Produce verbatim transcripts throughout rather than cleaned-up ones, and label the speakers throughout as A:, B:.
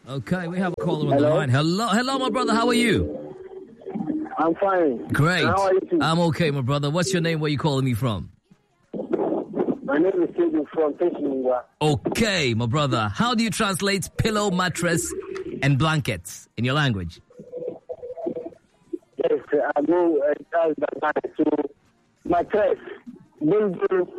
A: Okay, we have a caller on
B: Hello?
A: the line. Hello, hello, my brother. How are you?
B: I'm fine.
A: Great.
B: How are you too?
A: I'm okay, my brother. What's your name? Where are you calling me from?
B: My name is Sedu from Peshinwa.
A: Okay, my brother. How do you translate pillow, mattress, and blankets in your language?
B: Yes, I know uh, that's the line. So, mattress, bundu,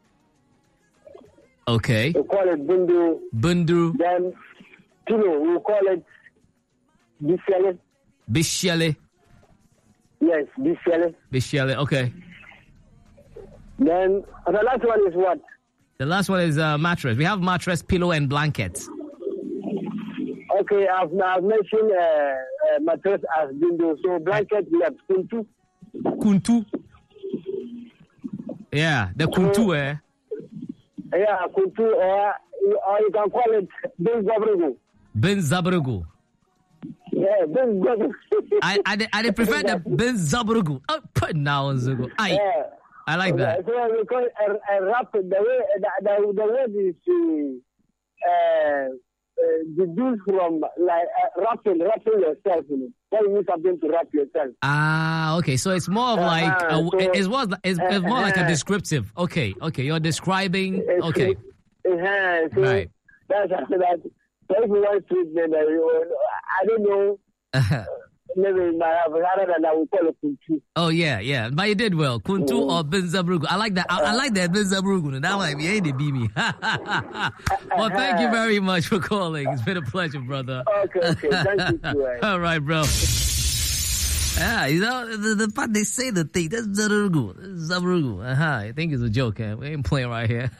A: Okay.
B: we call it bundu.
A: Bundu,
B: Then, pillow, we call it bishele.
A: bishele,
B: Yes, bishele.
A: bishele. Okay.
B: Then, uh, the last one is what?
A: The last one is uh, mattress. We have mattress, pillow, and blankets.
B: Okay, I've, I've mentioned uh, uh, mattress as bundu. So, blanket, we have kuntu.
A: Kuntu. Yeah, the kuntu, eh?
B: Yeah, kuntu, or, or you can call it bin zabrugu.
A: Ben Zabrugu.
B: Yeah, bin zabrugu.
A: I, I, I prefer the Ben Zabrugu. Oh, put now on Zugu. I,
B: Yeah.
A: I like that.
B: So we call it a, a rap. The way the, the, the word is uh, uh, deduced from like uh, rapping, rapping yourself. You know, when you use something to rap yourself.
A: Ah, okay. So it's more of like
B: Uh-huh,
A: a,
B: so-
A: it's, more, it's, it's more like a
B: Uh-huh.
A: descriptive. Okay, okay. You're describing.
B: It's-
A: Okay,
B: Uh-huh, so
A: Right.
B: that's after that. So if you want to, then uh, you- I don't know. Maybe in my rather than I will call it kuntu.
A: oh yeah, yeah. But you did well. Kuntu
B: Mm.
A: or Ben Zabrugu. I like that. I, I like that Ben Zabrugu. That might be ain't it, be me. Well, thank you very much for calling. It's been a pleasure, brother.
B: Okay, okay. Thank you. Too, uh,
A: All right, bro. Yeah, you know, the, the part they say the thing, that's Zabrugu. Zabrugu. Uh-huh. I think it's a joke, eh? We ain't playing right here.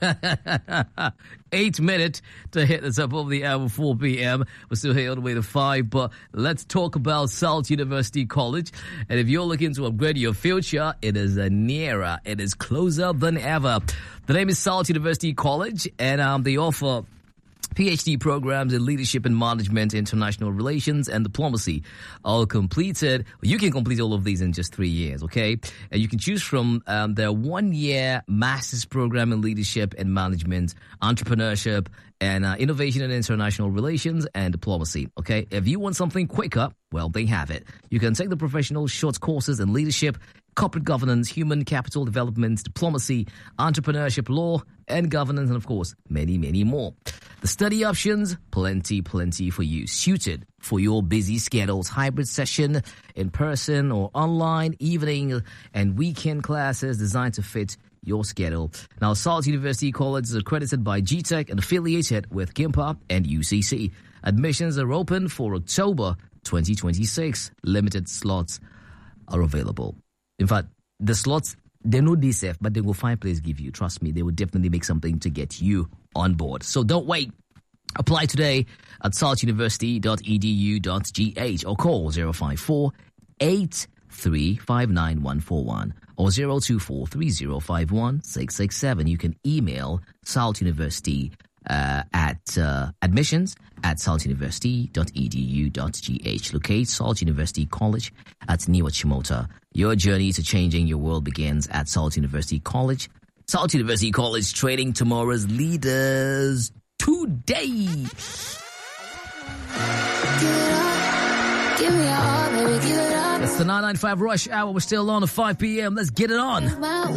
A: Eight minutes to hit us up over the hour, four p.m. We're still here all the way to five, but let's talk about South University College. And if you're looking to upgrade your future, it is uh, nearer. It is closer than ever. The name is South University College, and um, they offer PhD programs in leadership and management, international relations, and diplomacy, all completed. You can complete all of these in just three years, okay? And you can choose from um, their one-year master's program in leadership and management, entrepreneurship, and uh, innovation and international relations and diplomacy, okay? If you want something quicker, well, they have it. You can take the professional short courses in leadership, corporate governance, human capital development, diplomacy, entrepreneurship, law, and governance, and of course, many, many more. The study options, plenty, plenty for you, suited for your busy schedules. Hybrid session, in person or online, evening and weekend classes designed to fit your schedule. Now, South University College is accredited by G TEC and affiliated with GIMPA and U C C. Admissions are open for October twenty twenty-six. Limited slots are available. In fact, the slots, they know this safe, but they will find place give you. Trust me, they will definitely make something to get you on board. So don't wait. Apply today at south university dot e d u dot g h or call zero five four, eight three five nine one four one or zero two four, three zero five one, six six seven. You can email South University uh, at uh, admissions at south university dot e d u dot g h. Locate South University College at Niwa Chimota. Your journey to changing your world begins at South University College. South University College, training tomorrow's leaders today.
C: Give it up, give me your all, baby, give it up.
A: It's the nine ninety-five Rush Hour. We're still on at five p.m. Let's get it on.